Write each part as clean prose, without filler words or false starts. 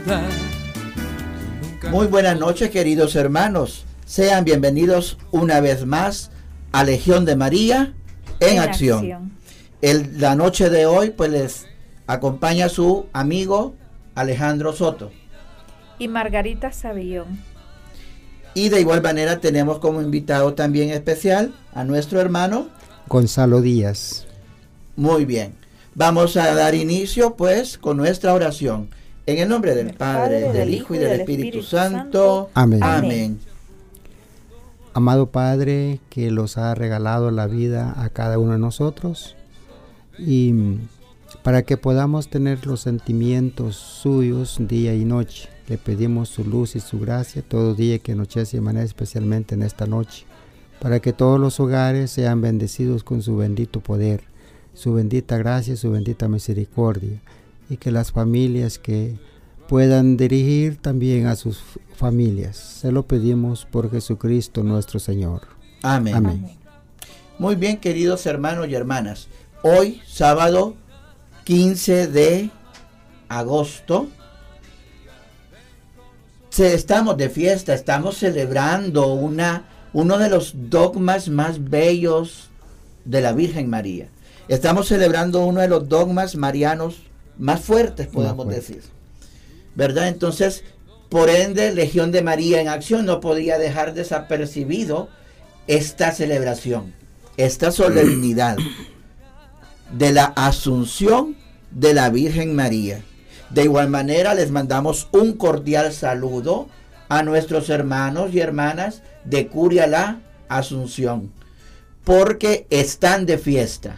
Muy buenas noches, queridos hermanos. Sean bienvenidos una vez más a Legión de María en Acción. La noche de hoy pues les acompaña su amigo Alejandro Soto y Margarita Sabillón. Y de igual manera tenemos como invitado también especial a nuestro hermano Gonzalo Díaz. Muy bien, vamos a dar inicio pues con nuestra oración. En el nombre del Padre, del Hijo y del Espíritu Santo. Amén. Amén. Amado Padre, que los ha regalado la vida a cada uno de nosotros, y para que podamos tener los sentimientos suyos día y noche, le pedimos su luz y su gracia todo día que anochece de manera especialmente en esta noche, para que todos los hogares sean bendecidos con su bendito poder, su bendita gracia, su bendita misericordia, y que las familias que puedan dirigir también a sus familias. Se lo pedimos por Jesucristo nuestro Señor. Amén. Amén. Muy bien, queridos hermanos y hermanas. Hoy, sábado 15 de agosto, estamos de fiesta, estamos celebrando uno de los dogmas más bellos de la Virgen María. Estamos celebrando uno de los dogmas marianos más fuertes, podemos decir, ¿verdad? Entonces, por ende, Legión de María en Acción no podía dejar desapercibido esta celebración, esta solemnidad de la Asunción de la Virgen María. De igual manera, les mandamos un cordial saludo a nuestros hermanos y hermanas de Curia La Asunción, porque están de fiesta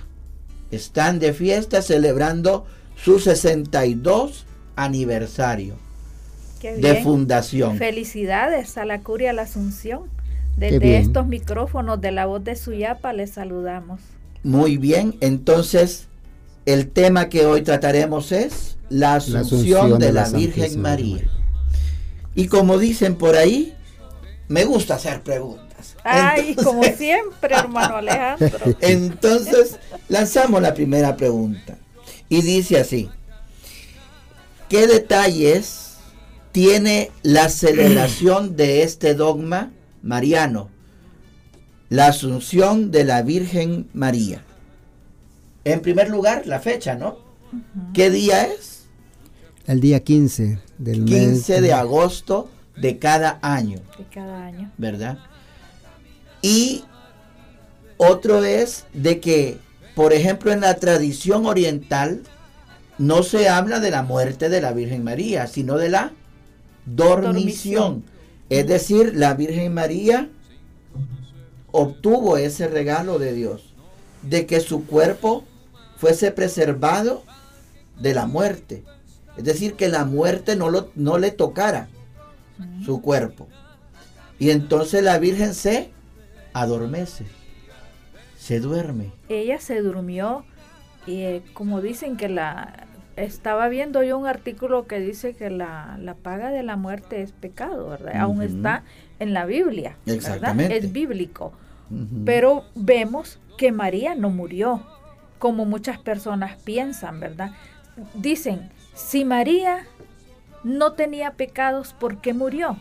celebrando su 62 aniversario de fundación. Felicidades a la Curia La Asunción. Desde estos micrófonos de La Voz de Suyapa les saludamos. Muy bien, entonces el tema que hoy trataremos es la Asunción de la Virgen María. Y como dicen por ahí, me gusta hacer preguntas. Ay, entonces, como siempre, hermano Alejandro. Entonces, lanzamos la primera pregunta. Y dice así: ¿qué detalles tiene la celebración de este dogma mariano, la Asunción de la Virgen María? En primer lugar, la fecha, ¿no? ¿Qué día es? El día 15 del 15 de agosto de cada año. De cada año. ¿Verdad? Y otro es de que, por ejemplo, en la tradición oriental no se habla de la muerte de la Virgen María, sino de la dormición. Es decir, la Virgen María obtuvo ese regalo de Dios, de que su cuerpo fuese preservado de la muerte. Es decir, que la muerte no le tocara su cuerpo. Y entonces la Virgen se adormece, se duerme. Ella se durmió y como dicen que estaba viendo yo un artículo que dice que la paga de la muerte es pecado, ¿verdad? Aún está en la Biblia, ¿verdad? Exactamente. Es bíblico. Pero vemos que María no murió, como muchas personas piensan, ¿verdad? Dicen, si María no tenía pecados, ¿por qué murió?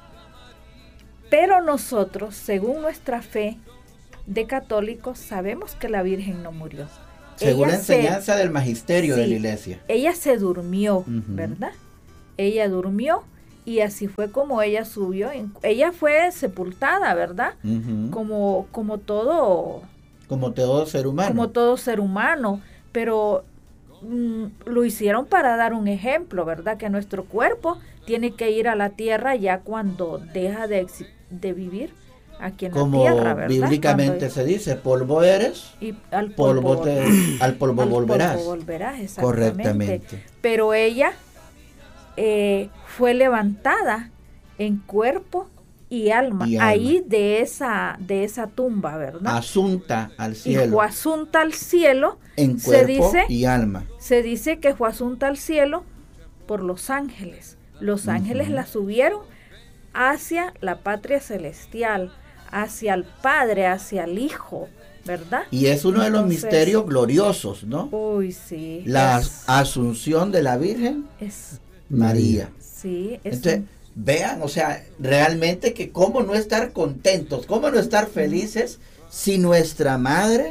Pero nosotros, según nuestra fe de católicos, sabemos que la Virgen no murió. Según la enseñanza del magisterio de la iglesia. Ella se durmió, ¿verdad? Ella durmió y así fue como ella subió. Ella fue sepultada, ¿verdad? Como todo ser humano. Como todo ser humano, pero lo hicieron para dar un ejemplo, ¿verdad? Que nuestro cuerpo tiene que ir a la tierra ya cuando deja de vivir aquí en la tierra, ¿verdad? Bíblicamente se dice, polvo eres y al polvo volverás. Polvo volverás, exactamente. Correctamente. Pero ella fue levantada en cuerpo y alma, ahí de esa tumba, ¿verdad? Asunta al cielo. Y fue asunta al cielo. En cuerpo y alma. Se dice que fue asunta al cielo por los ángeles. Los ángeles la subieron hacia la patria celestial, hacia el Padre, hacia el Hijo, ¿verdad? Y es uno de los misterios gloriosos, ¿no? Uy, sí. La Asunción de la Virgen María. Sí, entonces, vean, o sea, realmente que cómo no estar contentos, cómo no estar felices si nuestra madre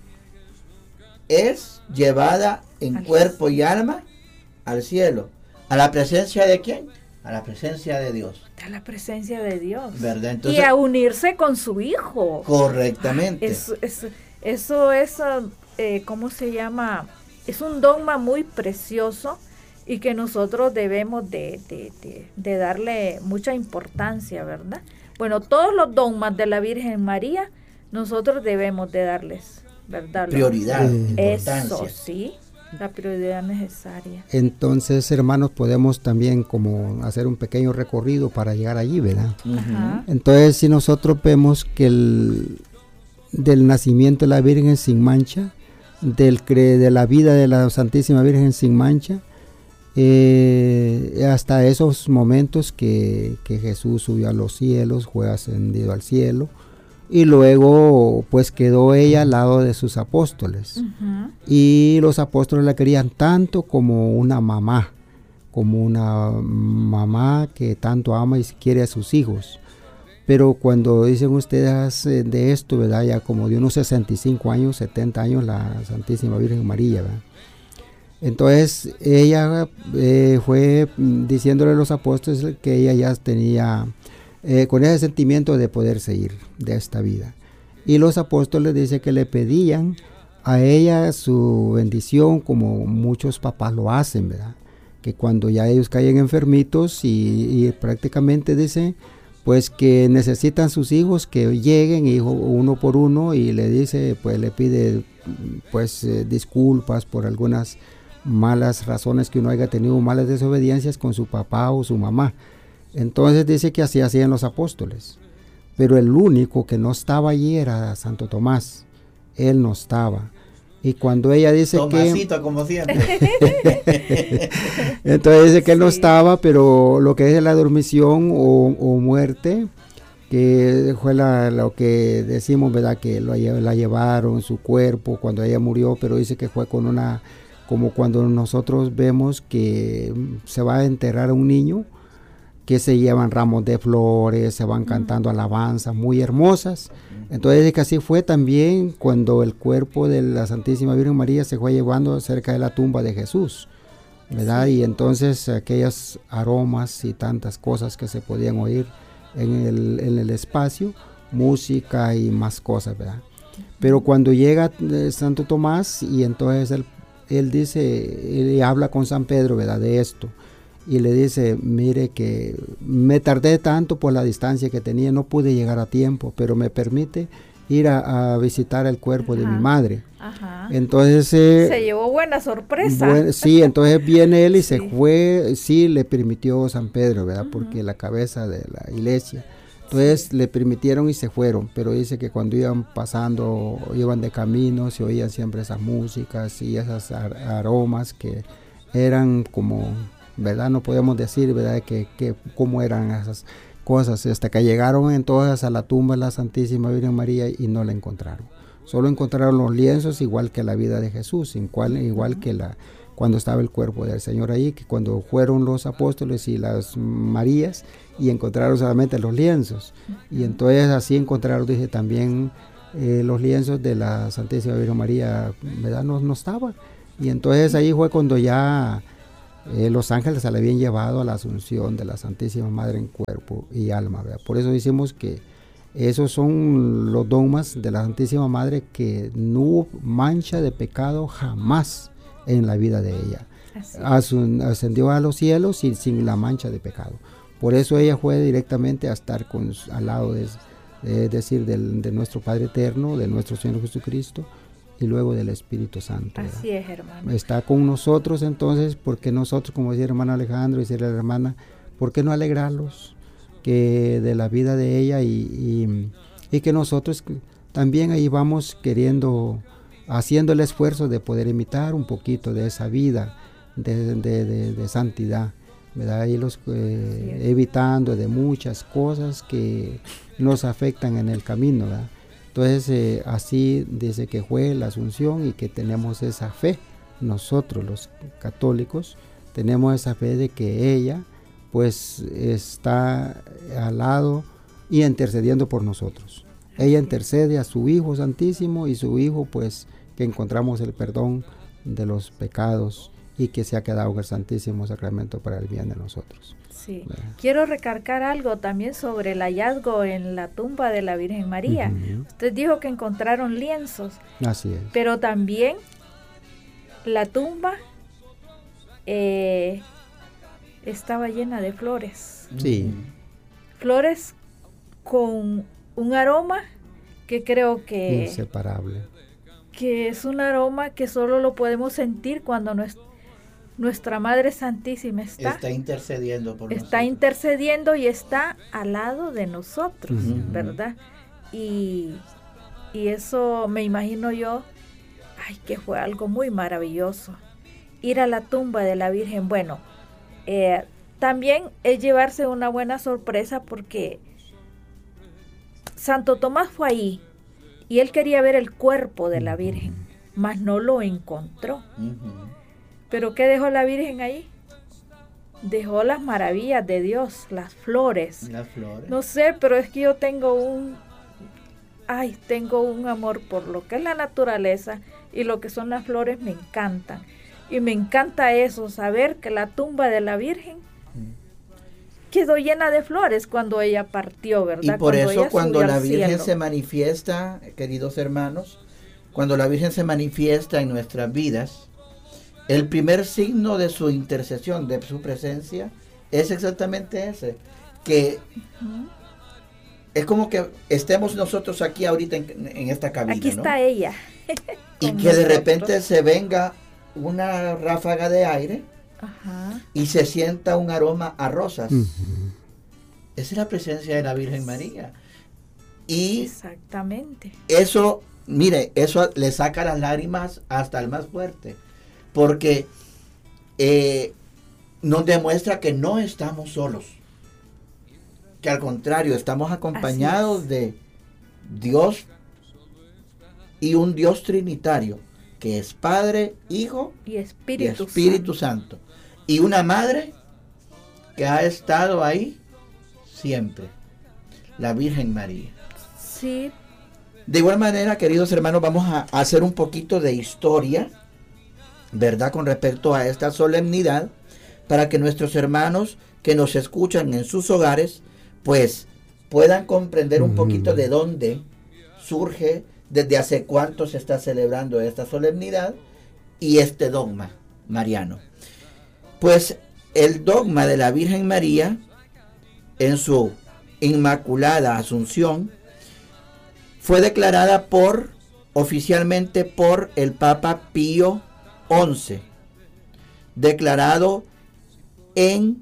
es llevada en cuerpo y alma al cielo. ¿A la presencia de quién? A la presencia de Dios. A la presencia de Dios. ¿Verdad? Entonces, y a unirse con su hijo. Correctamente. Eso es, ¿cómo se llama? Es un dogma muy precioso y que nosotros debemos de darle mucha importancia, ¿verdad? Bueno, todos los dogmas de la Virgen María, nosotros debemos de darles, ¿verdad? Prioridad, importancia. Eso, sí, la prioridad necesaria. Entonces, hermanos, podemos también como hacer un pequeño recorrido para llegar allí, ¿verdad? Ajá. Entonces, si nosotros vemos que del nacimiento de la Virgen sin mancha, de la vida de la Santísima Virgen sin mancha, hasta esos momentos que Jesús subió a los cielos, fue ascendido al cielo, y luego pues quedó ella al lado de sus apóstoles. Uh-huh. Y los apóstoles la querían tanto como una mamá que tanto ama y quiere a sus hijos. Pero cuando dicen ustedes de esto, ¿verdad? Ya como de unos 65 años, 70 años, la Santísima Virgen María, ¿verdad? Entonces ella fue diciéndole a los apóstoles que ella ya tenía con ese sentimiento de poderse ir de esta vida. Y los apóstoles dicen que le pedían a ella su bendición, como muchos papás lo hacen, ¿verdad? Que cuando ya ellos caen enfermitos y prácticamente dicen pues que necesitan sus hijos que lleguen uno por uno y le dice, pues le pide pues disculpas por algunas malas razones que uno haya tenido, malas desobediencias con su papá o su mamá. Entonces dice que así hacían los apóstoles, pero el único que no estaba allí era Santo Tomás. Él no estaba. Y cuando ella dice Tomasito, como siempre. Entonces dice que él no estaba, pero lo que es la dormición o muerte, que fue lo que decimos, ¿verdad? Que la llevaron su cuerpo cuando ella murió, pero dice que fue con como cuando nosotros vemos que se va a enterrar a un niño, que se llevan ramos de flores, se van cantando alabanzas muy hermosas. Entonces dice que así fue también cuando el cuerpo de la Santísima Virgen María se fue llevando cerca de la tumba de Jesús, ¿verdad? Sí. Y entonces aquellos aromas y tantas cosas que se podían oír en el espacio, música y más cosas, ¿verdad? Pero cuando llega Santo Tomás y entonces él dice, él habla con San Pedro, ¿verdad? De esto. Y le dice, mire que me tardé tanto por la distancia que tenía, no pude llegar a tiempo, pero me permite ir a visitar el cuerpo de mi madre. Ajá. Entonces se llevó buena sorpresa. Sí, entonces viene él y se fue, sí le permitió San Pedro, ¿verdad? Porque la cabeza de la iglesia. Entonces le permitieron y se fueron, pero dice que cuando iban pasando, iban de camino, se oían siempre esas músicas y esos aromas que eran como, ¿verdad? No podemos decir, ¿verdad? Que cómo eran esas cosas, hasta que llegaron entonces a la tumba de la Santísima Virgen María y no la encontraron. Solo encontraron los lienzos, igual que la vida de Jesús, igual que cuando estaba el cuerpo del Señor ahí, que cuando fueron los apóstoles y las Marías y encontraron solamente los lienzos. Y entonces así encontraron, dice, también los lienzos de la Santísima Virgen María, ¿verdad? No estaba. Y entonces ahí fue cuando ya los ángeles se le habían llevado a la asunción de la Santísima Madre en cuerpo y alma, ¿verdad? Por eso decimos que esos son los dogmas de la Santísima Madre, que no hubo mancha de pecado jamás en la vida de ella. Ascendió a los cielos sin la mancha de pecado. Por eso ella fue directamente a estar al lado de nuestro Padre Eterno, de nuestro Señor Jesucristo, y luego del Espíritu Santo, ¿verdad? Así es, hermano. Está con nosotros entonces, porque nosotros, como decía el hermano Alejandro, y decía la hermana, ¿por qué no alegrarlos que de la vida de ella y que nosotros también ahí vamos haciendo el esfuerzo de poder imitar un poquito de esa vida de santidad, ¿verdad? Y evitando de muchas cosas que nos afectan en el camino, ¿verdad? Entonces así dice que fue la Asunción y que tenemos esa fe nosotros los católicos tenemos esa fe de que ella pues está al lado y intercediendo por nosotros. Ella intercede a su Hijo Santísimo, y su Hijo pues que encontramos el perdón de los pecados y que se ha quedado en el Santísimo Sacramento para el bien de nosotros. Sí. Quiero recargar algo también sobre el hallazgo en la tumba de la Virgen María. Usted dijo que encontraron lienzos. Así es. Pero también la tumba estaba llena de flores. Sí. Flores con un aroma que creo que inseparable. Que es un aroma que solo lo podemos sentir cuando nuestra Madre Santísima está intercediendo por nosotros. Está intercediendo y está al lado de nosotros, ¿verdad? Y eso me imagino yo, que fue algo muy maravilloso. Ir a la tumba de la Virgen, bueno, también es llevarse una buena sorpresa, porque Santo Tomás fue ahí y él quería ver el cuerpo de la Virgen, mas no lo encontró. ¿Pero qué dejó la Virgen ahí? Dejó las maravillas de Dios, las flores. Las flores. No sé, pero es que yo tengo un amor por lo que es la naturaleza, y lo que son las flores me encantan. Y me encanta eso, saber que la tumba de la Virgen quedó llena de flores cuando ella partió, ¿verdad? Y por eso cuando la Virgen se manifiesta, queridos hermanos, cuando la Virgen se manifiesta en nuestras vidas, el primer signo de su intercesión, de su presencia, es exactamente ese, que es como que estemos nosotros aquí ahorita en esta cabina, aquí está, ¿no? Ella. Y que de repente se venga una ráfaga de aire y se sienta un aroma a rosas. Esa es la presencia de la Virgen María. Y exactamente. Eso, mire, eso le saca las lágrimas hasta el más fuerte, porque nos demuestra que no estamos solos, que al contrario, estamos acompañados de Dios, y un Dios trinitario, que es Padre, Hijo y Espíritu Santo. Y una Madre que ha estado ahí siempre, la Virgen María. Sí. De igual manera, queridos hermanos, vamos a hacer un poquito de historia, ¿verdad?, con respecto a esta solemnidad, para que nuestros hermanos que nos escuchan en sus hogares, pues puedan comprender un poquito de dónde surge, desde hace cuánto se está celebrando esta solemnidad y este dogma mariano. Pues el dogma de la Virgen María, en su Inmaculada Asunción, fue declarada oficialmente por el Papa Pío XI, declarado en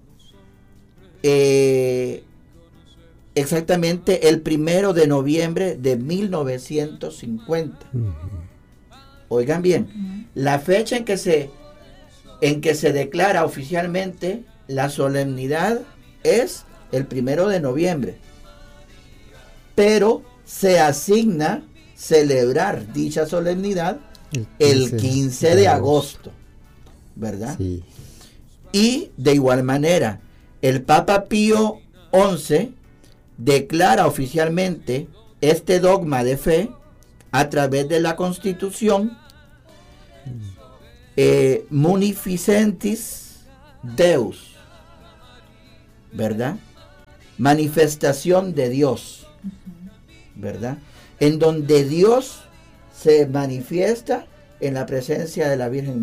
exactamente el 1 de noviembre de 1950. Oigan bien, la fecha en que se declara oficialmente la solemnidad es el 1 de noviembre, pero se asigna celebrar dicha solemnidad el 15 de agosto, ¿verdad? Sí. Y de igual manera, el Papa Pío XI declara oficialmente este dogma de fe a través de la Constitución Munificentis Deus, ¿verdad? Manifestación de Dios, ¿verdad? En donde Dios se manifiesta en la presencia de la Virgen